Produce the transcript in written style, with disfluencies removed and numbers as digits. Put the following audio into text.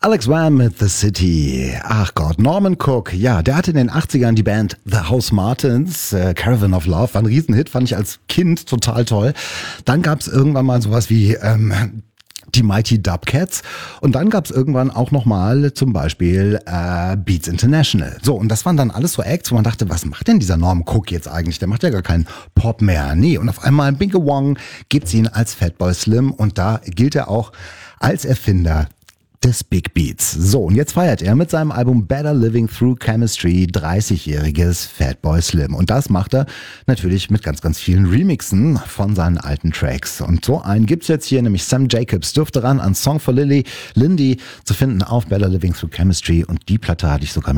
Alex Wham mit The City. Ach Gott, Norman Cook, ja, der hatte in den 80ern die Band The House Martins, Caravan of Love, war ein Riesenhit, fand ich als Kind total toll. Dann gab es irgendwann mal sowas wie die Mighty Dubcats und dann gab es irgendwann auch nochmal zum Beispiel Beats International. So, und das waren dann alles so Acts, wo man dachte, was macht denn dieser Norman Cook jetzt eigentlich? Der macht ja gar keinen Pop mehr. Nee, und auf einmal Bingo Wong gibt's ihn als Fatboy Slim und da gilt er auch als Erfinder des Big Beats. So, und jetzt feiert er mit seinem Album Better Living Through Chemistry 30-jähriges Fatboy Slim. Und das macht er natürlich mit ganz, ganz vielen Remixen von seinen alten Tracks. Und so einen gibt's jetzt hier, nämlich Sam Jacobs dürfte ran an Song for Lindy zu finden auf Better Living Through Chemistry. Und die Platte hatte ich sogar